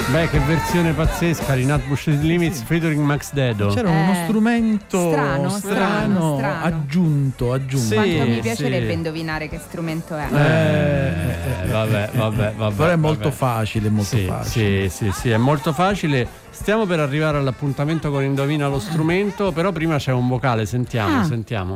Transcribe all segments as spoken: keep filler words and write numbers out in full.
Beh, che versione pazzesca, Rinat Bush Limits sì. featuring Max Dedo. C'era eh, uno strumento strano, strano, strano, strano. aggiunto, aggiunto. Sì, Quanto mi piacerebbe sì. indovinare che strumento è. Eh, eh, vabbè, vabbè, vabbè. Però è molto vabbè. facile, molto sì, facile. Sì, sì, sì, è molto facile. Stiamo per arrivare all'appuntamento con Indovina lo strumento, però prima c'è un vocale, sentiamo, Ah. sentiamo.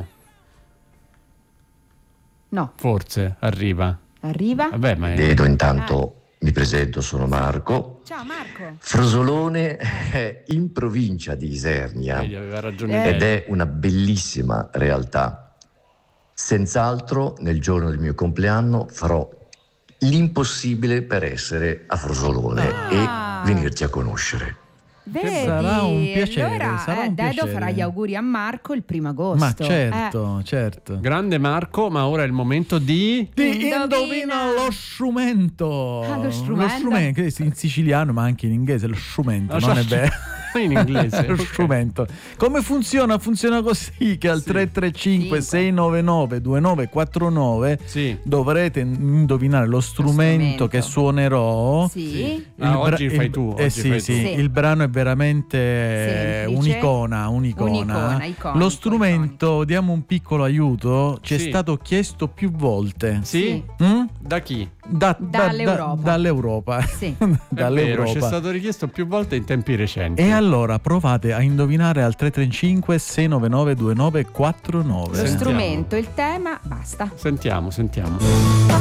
No. Forse arriva. Arriva? Vabbè, ma è... Vedo intanto, mi presento, sono Marco. Ciao Marco. Frosolone è in provincia di Isernia Vedi, aveva ragione Eh. ed lei. è una bellissima realtà. Senz'altro nel giorno del mio compleanno farò l'impossibile per essere a Frosolone Ah. e venirti a conoscere. Vedi, sarà un piacere, allora sarà eh, un Dedo piacere. farà gli auguri a Marco il primo agosto. Ma certo, Eh. certo. Grande Marco, ma ora è il momento di... Ti Indovina. indovina lo strumento. Ah, lo strumento? Lo strumento, che in siciliano ma anche in inglese, lo strumento, Ah, non cioè, è vero? in inglese. Lo ok. strumento. Come funziona? Funziona così che al Sì. tre tre cinque sei nove nove due nove quattro nove Sì. dovrete indovinare lo strumento, strumento. che suonerò. Sì. Ah, bra- oggi fai tu, eh oggi sì, fai sì, tu. Sì. il brano è veramente Semplice. un'icona, un'icona. Un'icona, iconico, Lo strumento, diamo un piccolo aiuto, ci è Sì. stato chiesto più volte. Sì? Mm? Da chi? Da- da- Dall'Europa. da- dall'Europa. Sì. È vero, Dall'Europa. ci è stato richiesto più volte in tempi recenti. E allora provate a indovinare al tre tre cinque sei nove nove due nove quattro nove. Lo Sentiamo. strumento, il tema, basta. Sentiamo, sentiamo.